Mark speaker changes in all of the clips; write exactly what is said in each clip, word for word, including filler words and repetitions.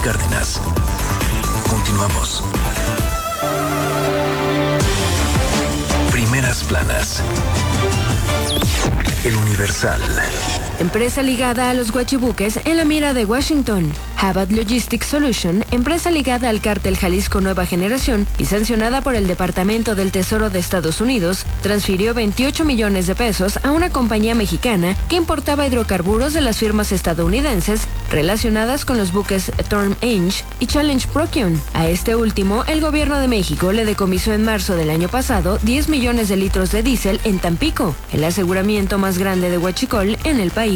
Speaker 1: Cárdenas. Continuamos. Primeras planas. El Universal.
Speaker 2: Empresa ligada a los guachibuques en la mira de Washington. Habad Logistics Solution, empresa ligada al cártel Jalisco Nueva Generación y sancionada por el Departamento del Tesoro de Estados Unidos, transfirió veintiocho millones de pesos a una compañía mexicana que importaba hidrocarburos de las firmas estadounidenses relacionadas con los buques Storm Ange y Challenge Procyon. A este último, el gobierno de México le decomisó en marzo del año pasado diez millones de litros de diésel en Tampico, el aseguramiento más grande de huachicol en el país.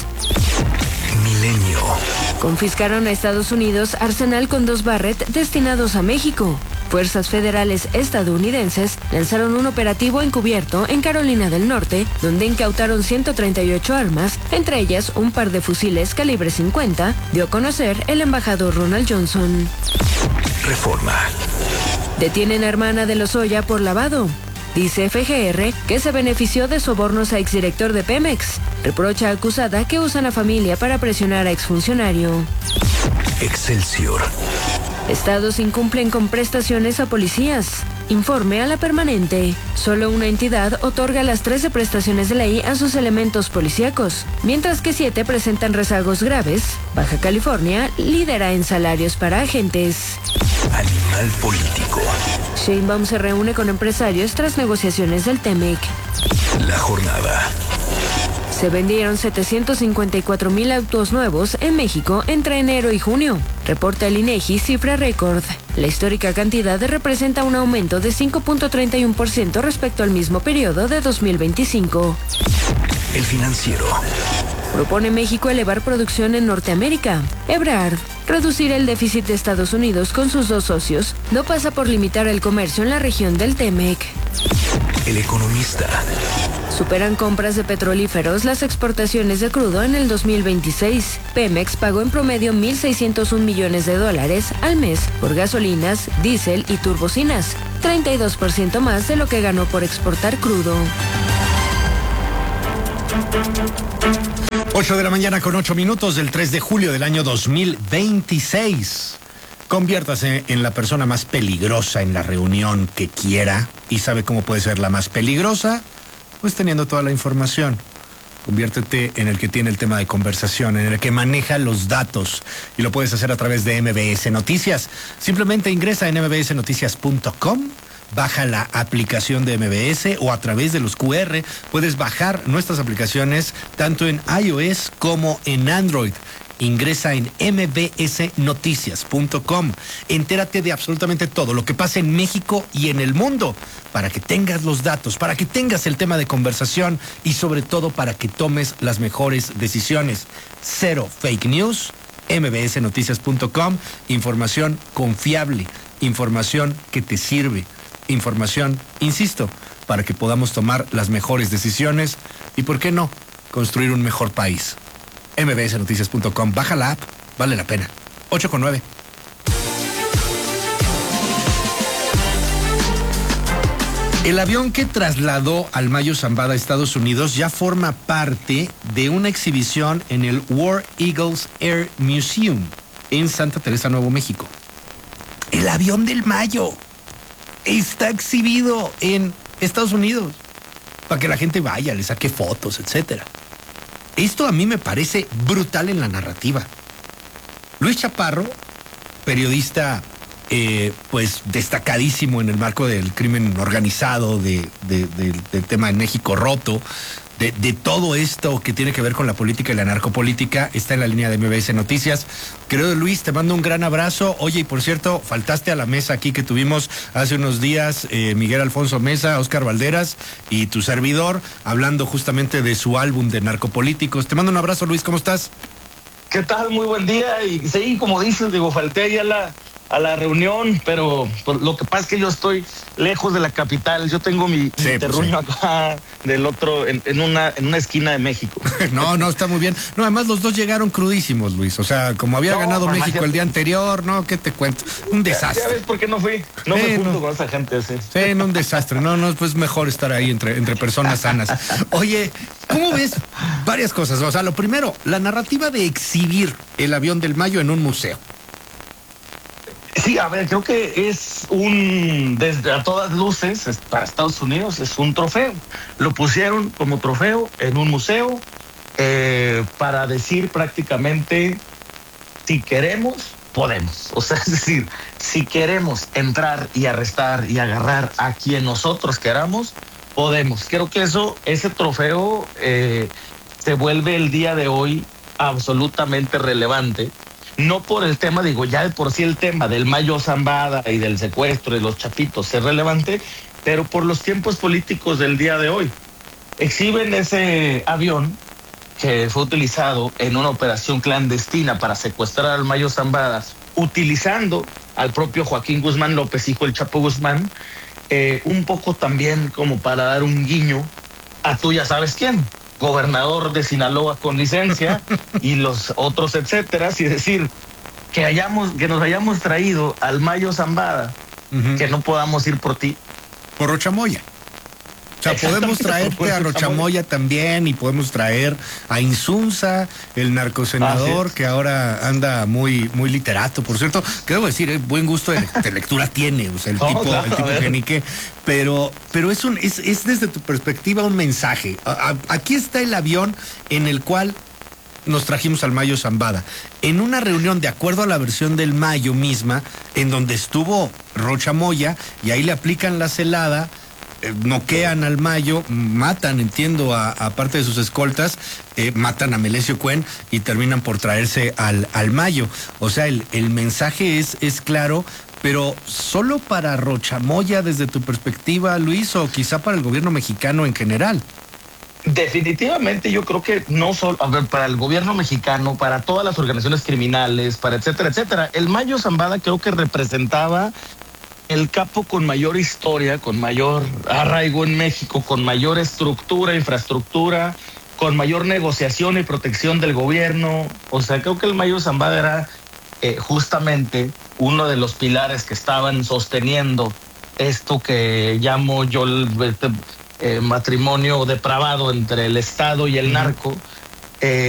Speaker 1: Milenio.
Speaker 2: Confiscaron a Estados Unidos arsenal con dos Barrett destinados a México. Fuerzas federales estadounidenses lanzaron un operativo encubierto en Carolina del Norte, donde incautaron ciento treinta y ocho armas, entre ellas un par de fusiles calibre cincuenta, dio a conocer el embajador Ronald Johnson.
Speaker 1: Reforma.
Speaker 2: Detienen a hermana de Lozoya por lavado. Dice F G R que se benefició de sobornos a exdirector de Pemex. Reprocha a acusada que usan a familia para presionar a exfuncionario.
Speaker 1: Excelsior.
Speaker 2: Estados incumplen con prestaciones a policías. Informe a la permanente. Solo una entidad otorga las trece prestaciones de ley a sus elementos policíacos, mientras que siete presentan rezagos graves. Baja California lidera en salarios para agentes.
Speaker 1: Animal político.
Speaker 2: Sheinbaum se reúne con empresarios tras negociaciones del Temec.
Speaker 1: La jornada.
Speaker 2: Se vendieron setecientos cincuenta y cuatro mil autos nuevos en México entre enero y junio. Reporta el INEGI cifra récord. La histórica cantidad representa un aumento de cinco punto treinta y uno por ciento respecto al mismo periodo de dos mil veinticinco.
Speaker 1: El Financiero.
Speaker 2: Propone México elevar producción en Norteamérica. Ebrard. Reducir el déficit de Estados Unidos con sus dos socios no pasa por limitar el comercio en la región del Temec.
Speaker 1: El Economista.
Speaker 2: Superan compras de petrolíferos las exportaciones de crudo en el dos mil veintiséis. Pemex pagó en promedio mil seiscientos un millones de dólares al mes por gasolinas, diésel y turbocinas, treinta y dos por ciento más de lo que ganó por exportar crudo.
Speaker 3: ocho de la mañana con ocho minutos del tres de julio del año dos mil veintiséis. Conviértase en la persona más peligrosa en la reunión que quiera. ¿Y sabe cómo puede ser la más peligrosa? Pues teniendo toda la información. Conviértete en el que tiene el tema de conversación, en el que maneja los datos. Y lo puedes hacer a través de M B S Noticias. Simplemente ingresa en m b s noticias punto com. Baja la aplicación de M B S o a través de los Q R puedes bajar nuestras aplicaciones tanto en iOS como en Android. Ingresa en m b s noticias punto com. Entérate de absolutamente todo lo que pasa en México y en el mundo para que tengas los datos, para que tengas el tema de conversación y sobre todo para que tomes las mejores decisiones. Cero fake news. m b s noticias punto com. Información confiable, información que te sirve. Información, insisto, para que podamos tomar las mejores decisiones y, ¿por qué no?, construir un mejor país. m b s noticias punto com. Baja la app, vale la pena. ocho con nueve. El avión que trasladó al Mayo Zambada a Estados Unidos ya forma parte de una exhibición en el War Eagles Air Museum en Santa Teresa, Nuevo México. El avión del Mayo está exhibido en Estados Unidos para que la gente vaya, le saque fotos, etcétera. Esto a mí me parece brutal en la narrativa. Luis Chaparro, periodista eh, pues destacadísimo en el marco del crimen organizado, de, de, de, del tema en México roto, de, de todo esto que tiene que ver con la política y la narcopolítica, está en la línea de M B S Noticias. Querido Luis, te mando un gran abrazo. Oye, y por cierto, faltaste a la mesa aquí que tuvimos hace unos días, eh, Miguel Alfonso Mesa, Óscar Valderas y tu servidor, hablando justamente de su álbum de narcopolíticos. Te mando un abrazo, Luis, ¿cómo estás?
Speaker 4: ¿Qué tal? Muy buen día. Y sí, como dices, digo, falté ahí a la, a la reunión, pero pues, lo que pasa es que yo estoy lejos de la capital. Yo tengo mi,
Speaker 3: sí,
Speaker 4: mi terruño
Speaker 3: pues, sí.
Speaker 4: acá del otro, en, en una en una esquina de México.
Speaker 3: No, no, está muy bien. No, además los dos llegaron crudísimos, Luis. O sea, como había no, ganado mamá, México ya... el día anterior, ¿no? ¿Qué te cuento? Un desastre.
Speaker 4: Ya, ya ves por qué no fui. No sí, me junto no. con esa gente, sí.
Speaker 3: Sí, no, un desastre. No, no, pues mejor estar ahí entre, entre personas sanas. Oye, ¿cómo ves? Varias cosas. O sea, lo primero, la narrativa de exhibir el avión del Mayo en un museo.
Speaker 4: Sí, a ver, creo que es un, desde a todas luces, es, para Estados Unidos es un trofeo. Lo pusieron como trofeo en un museo eh, para decir prácticamente, si queremos, podemos. O sea, es decir, si queremos entrar y arrestar y agarrar a quien nosotros queramos, podemos. Creo que eso, ese trofeo eh, se vuelve el día de hoy absolutamente relevante. No por el tema, digo, ya de por sí el tema del Mayo Zambada y del secuestro de los chapitos es relevante, pero por los tiempos políticos del día de hoy. Exhiben ese avión que fue utilizado en una operación clandestina para secuestrar al Mayo Zambada, utilizando al propio Joaquín Guzmán López, hijo del Chapo Guzmán, eh, un poco también como para dar un guiño a tú ya sabes quién. Gobernador de Sinaloa con licencia y los otros etcétera, y decir que hayamos, que nos hayamos traído al Mayo Zambada, uh-huh. que no podamos ir por ti.
Speaker 3: Por Rocha Moya. O sea, podemos traerte a Rocha Moya también y podemos traer a Insunza, el narcosenador que ahora anda muy muy literato, por cierto, que debo decir, eh, buen gusto de, de lectura tiene, o sea, el oh, tipo, claro, el tipo genique, pero, pero es, un, es, es desde tu perspectiva un mensaje. A, a, aquí está el avión en el cual nos trajimos al Mayo Zambada. En una reunión, de acuerdo a la versión del Mayo misma, en donde estuvo Rocha Moya, y ahí le aplican la celada, noquean al Mayo, matan, entiendo, a, a parte de sus escoltas, eh, matan a Melesio Cuen y terminan por traerse al, al Mayo. O sea, el, el mensaje es, es claro, pero ¿solo para Rocha Moya desde tu perspectiva, Luis, o quizá para el gobierno mexicano en general?
Speaker 4: Definitivamente yo creo que no solo, a ver, para el gobierno mexicano, para todas las organizaciones criminales, para etcétera, etcétera. El Mayo Zambada creo que representaba el capo con mayor historia, con mayor arraigo en México, con mayor estructura, infraestructura, con mayor negociación y protección del gobierno. O sea, creo que el Mayo Zambada era eh, justamente uno de los pilares que estaban sosteniendo esto que llamo yo el eh, matrimonio depravado entre el Estado y el narco. Eh,